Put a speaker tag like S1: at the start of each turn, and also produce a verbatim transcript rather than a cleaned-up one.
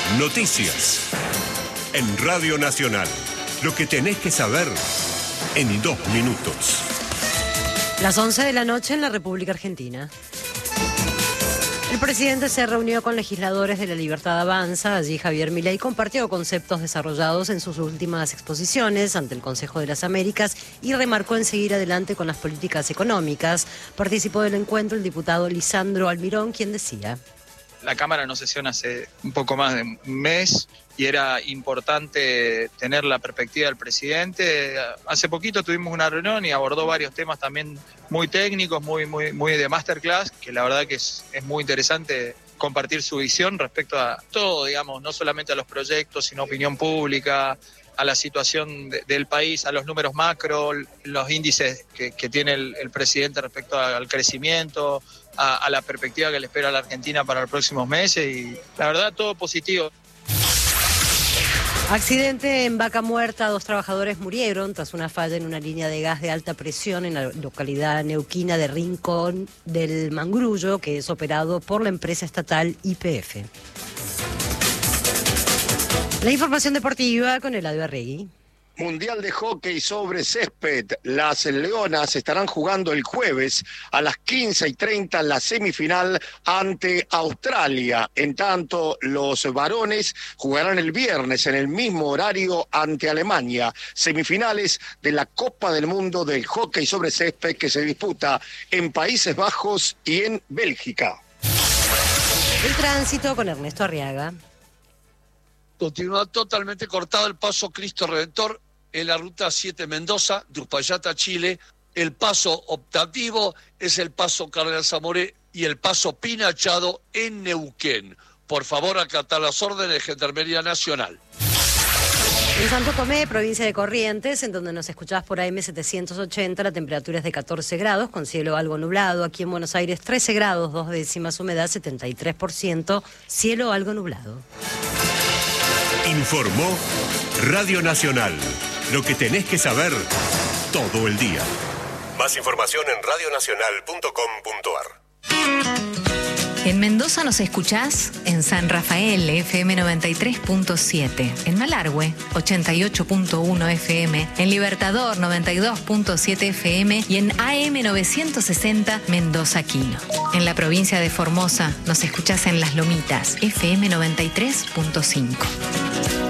S1: Noticias. En Radio Nacional. Lo que tenés que saber en dos minutos.
S2: Las once de la noche en la República Argentina. El presidente se reunió con legisladores de La Libertad Avanza. Allí Javier Milei compartió conceptos desarrollados en sus últimas exposiciones ante el Consejo de las Américas y remarcó en seguir adelante con las políticas económicas. Participó del encuentro el diputado Lisandro Almirón, quien decía:
S3: La Cámara no sesiona hace un poco más de un mes y era importante tener la perspectiva del presidente. Hace poquito tuvimos una reunión y abordó varios temas también muy técnicos, muy, muy, muy de masterclass, que la verdad que es, es muy interesante compartir su visión respecto a todo, digamos, no solamente a los proyectos, sino opinión pública, a la situación de, del país, a los números macro, los índices que, que tiene el, el presidente respecto al crecimiento, a, a la perspectiva que le espera a la Argentina para los próximos meses, y la verdad todo positivo.
S2: Accidente en Vaca Muerta, dos trabajadores murieron tras una falla en una línea de gas de alta presión en la localidad neuquina de Rincón del Mangrullo, que es operado por la empresa estatal Y P F. La información deportiva con Eladio Arregui.
S4: Mundial de Hockey sobre Césped. Las Leonas estarán jugando el jueves a las quince y treinta la semifinal ante Australia. En tanto, los varones jugarán el viernes en el mismo horario ante Alemania. Semifinales de la Copa del Mundo del Hockey sobre Césped que se disputa en Países Bajos y en Bélgica.
S2: El tránsito con Ernesto Arriaga.
S5: Continúa totalmente cortado el paso Cristo Redentor en la ruta siete Mendoza, de Uspallata, Chile. El paso optativo es el paso Cardenal Zamoré y el paso Pinachado en Neuquén. Por favor, acatar las órdenes de Gendarmería Nacional.
S2: En Santo Tomé, provincia de Corrientes, en donde nos escuchás por A M setecientos ochenta, la temperatura es de catorce grados, con cielo algo nublado. Aquí en Buenos Aires, trece grados, dos décimas, humedad setenta y tres por ciento, cielo algo nublado.
S1: Informó Radio Nacional. Lo que tenés que saber todo el día. Más información en radio nacional punto com punto ar.
S6: En Mendoza nos escuchás en San Rafael, F M noventa y tres punto siete. En Malargüe, ochenta y ocho punto uno F M. En Libertador, noventa y dos punto siete F M. Y en A M novecientos sesenta, Mendoza Quino. En la provincia de Formosa nos escuchás en Las Lomitas, F M noventa y tres punto cinco.